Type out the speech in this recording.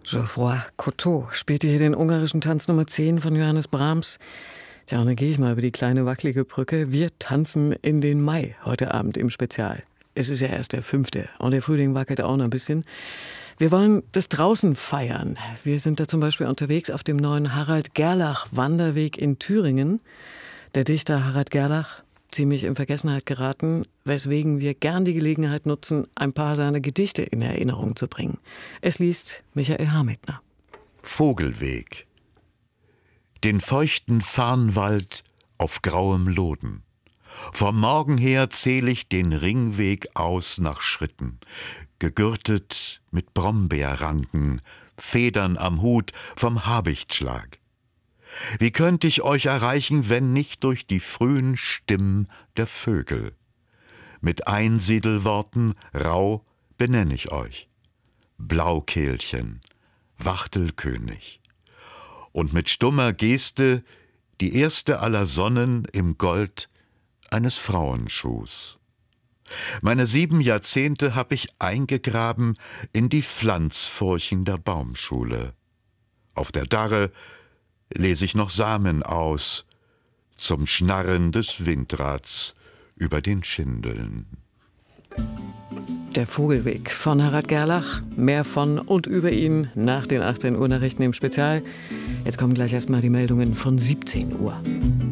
Geoffroy Cousteau spielte hier den ungarischen Tanz Nummer 10 von Johannes Brahms. Tja, und dann gehe ich mal über die kleine wackelige Brücke. Wir tanzen in den Mai heute Abend im Spezial. Es ist ja erst der 5. und der Frühling wackelt auch noch ein bisschen. Wir wollen das draußen feiern. Wir sind da zum Beispiel unterwegs auf dem neuen Harald-Gerlach-Wanderweg in Thüringen. Der Dichter Harald Gerlach, ziemlich in Vergessenheit geraten, weswegen wir gern die Gelegenheit nutzen, ein paar seiner Gedichte in Erinnerung zu bringen. Es liest Michael Hamitner. Vogelweg. Den feuchten Farnwald auf grauem Loden. Vom Morgen her zähl ich den Ringweg aus nach Schritten, gegürtet mit Brombeerranken, Federn am Hut vom Habichtschlag. Wie könnt ich euch erreichen, wenn nicht durch die frühen Stimmen der Vögel? Mit Einsiedelworten rauh benenn ich euch. Blaukehlchen, Wachtelkönig. Und mit stummer Geste die erste aller Sonnen im Gold eines Frauenschuhs. Meine 7 Jahrzehnte hab ich eingegraben in die Pflanzfurchen der Baumschule. Auf der Darre lese ich noch Samen aus, zum Schnarren des Windrads über den Schindeln. Der Vogelweg von Harald Gerlach. Mehr von und über ihn nach den 18 Uhr Nachrichten im Spezial. Jetzt kommen gleich erstmal die Meldungen von 17 Uhr.